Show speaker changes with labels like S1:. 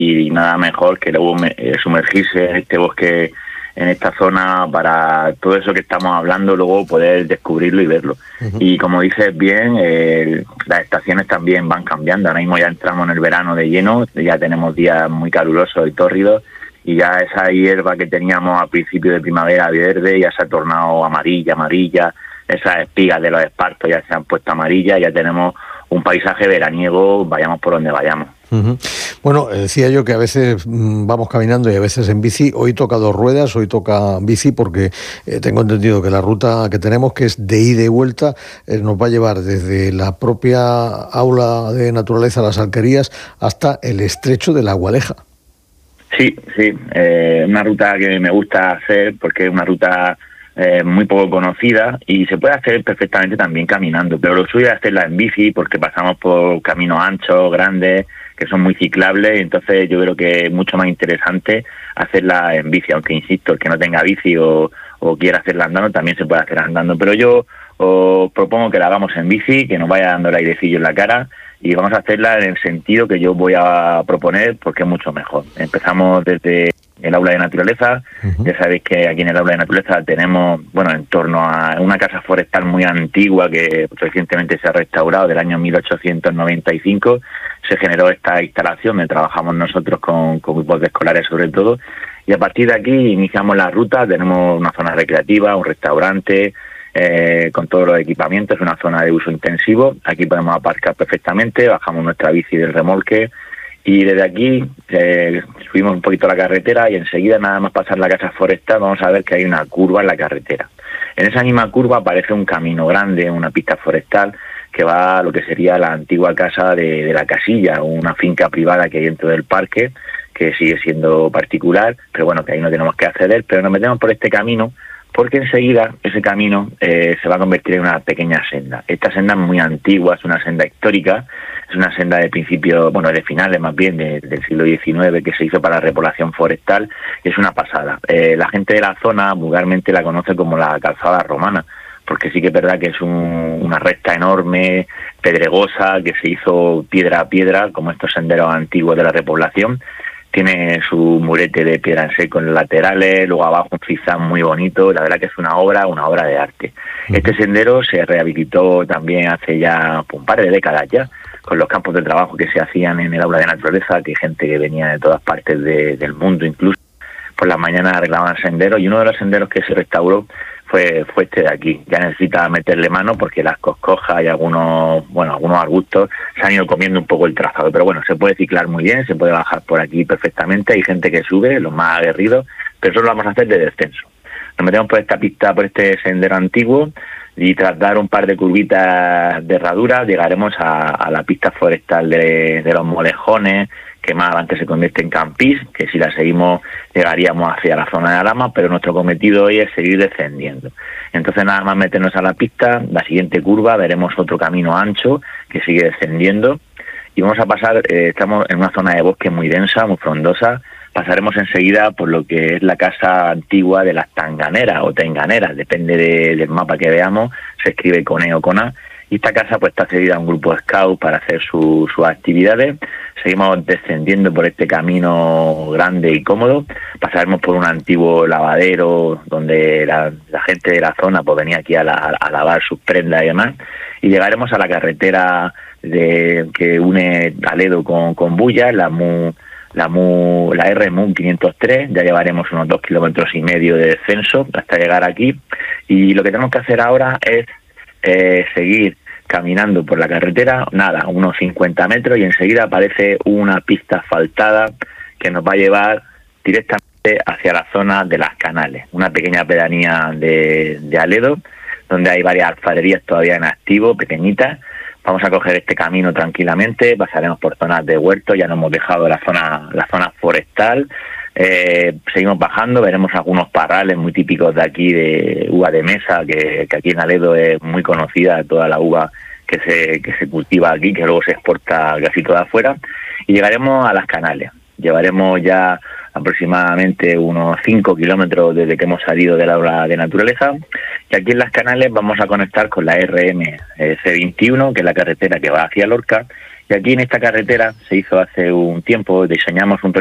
S1: y nada mejor que luego sumergirse en este bosque, en esta zona, para todo eso que estamos hablando, luego poder descubrirlo y verlo. Y como dices bien, las estaciones también van cambiando. Ahora mismo ya entramos en el verano de lleno, ya tenemos días muy calurosos y tórridos, y ya esa hierba que teníamos a principio de primavera verde ya se ha tornado amarilla, esas espigas de los espartos ya se han puesto amarillas, ya tenemos un paisaje veraniego, vayamos por donde vayamos.
S2: Bueno, decía yo que a veces vamos caminando y a veces en bici. Hoy toca 2 ruedas, hoy toca bici porque tengo entendido que la ruta que tenemos, que es de ida y vuelta, nos va a llevar desde la propia aula de naturaleza, las Alquerías, hasta el estrecho de la Gualeja.
S1: Sí, una ruta que me gusta hacer porque es una ruta muy poco conocida y se puede hacer perfectamente también caminando, pero lo suyo es hacerla en bici porque pasamos por caminos anchos, grandes, que son muy ciclables, entonces yo creo que es mucho más interesante hacerla en bici, aunque insisto, el que no tenga bici o quiera hacerla andando también se puede hacer andando, pero yo os propongo que la hagamos en bici, que nos vaya dando el airecillo en la cara y vamos a hacerla en el sentido que yo voy a proponer porque es mucho mejor. Empezamos desde el aula de naturaleza. Ya sabéis que aquí en el aula de naturaleza tenemos, en torno a una casa forestal muy antigua que recientemente se ha restaurado, del año 1895. Se generó esta instalación donde trabajamos nosotros con grupos de escolares sobre todo, y a partir de aquí iniciamos la ruta. Tenemos una zona recreativa, un restaurante, con todos los equipamientos, una zona de uso intensivo. Aquí podemos aparcar perfectamente, bajamos nuestra bici del remolque y desde aquí subimos un poquito la carretera y enseguida, nada más pasar la casa forestal, vamos a ver que hay una curva en la carretera. En esa misma curva aparece un camino grande, una pista forestal que va a lo que sería la antigua casa de la Casilla, una finca privada que hay dentro del parque, que sigue siendo particular, pero que ahí no tenemos que acceder, pero nos metemos por este camino porque enseguida ese camino se va a convertir en una pequeña senda. Esta senda es muy antigua, es una senda histórica, es una senda de principios, de finales más bien del siglo XIX, que se hizo para la repoblación forestal, y es una pasada. La gente de la zona vulgarmente la conoce como la calzada romana, porque sí que es verdad que es una recta enorme, pedregosa, que se hizo piedra a piedra, como estos senderos antiguos de la repoblación. Tiene su murete de piedra en seco en los laterales, luego abajo un zigzag muy bonito. La verdad que es una obra de arte. Este sendero se rehabilitó también hace ya un par de décadas ya, con los campos de trabajo que se hacían en el aula de naturaleza, que hay gente que venía de todas partes del mundo, incluso por las mañanas arreglaban senderos, y uno de los senderos que se restauró fue este de aquí. Ya necesita meterle mano porque las coscojas y algunos arbustos se han ido comiendo un poco el trazado, pero se puede ciclar muy bien, se puede bajar por aquí perfectamente. Hay gente que sube, los más aguerridos, pero eso lo vamos a hacer de descenso. Nos metemos por esta pista, por este sendero antiguo, y tras dar un par de curvitas de herradura llegaremos a la pista forestal de los Molejones, que más adelante se convierte en Campís, que si la seguimos llegaríamos hacia la zona de Alhama, pero nuestro cometido hoy es seguir descendiendo. Entonces nada más meternos a la pista, la siguiente curva veremos otro camino ancho que sigue descendiendo y vamos a pasar, estamos en una zona de bosque muy densa, muy frondosa. Pasaremos enseguida por lo que es la casa antigua de las Tanganeras o Tenganeras, depende del mapa que veamos, se escribe con E o con A. Y esta casa está cedida a un grupo scout para hacer sus actividades. Seguimos descendiendo por este camino grande y cómodo. Pasaremos por un antiguo lavadero donde la gente de la zona venía aquí a lavar sus prendas y demás. Y llegaremos a la carretera que une Aledo con Bulla, la RMU 503. Ya llevaremos unos 2,5 kilómetros de descenso hasta llegar aquí. Y lo que tenemos que hacer ahora es seguir caminando por la carretera, unos 50 metros, y enseguida aparece una pista asfaltada que nos va a llevar directamente hacia la zona de Las Canales, una pequeña pedanía de Aledo, donde hay varias alfarerías todavía en activo, pequeñitas. Vamos a coger este camino tranquilamente, pasaremos por zonas de huerto, ya no hemos dejado la zona forestal. Seguimos bajando, veremos algunos parrales muy típicos de aquí, de uva de mesa, que aquí en Aledo es muy conocida, toda la uva que se cultiva aquí, que luego se exporta casi toda afuera, y llegaremos a Las Canales. Llevaremos ya aproximadamente unos 5 kilómetros desde que hemos salido del aula de naturaleza, y aquí en Las Canales vamos a conectar con la RM C21, que es la carretera que va hacia Lorca, Y aquí en esta carretera se hizo hace un tiempo, diseñamos un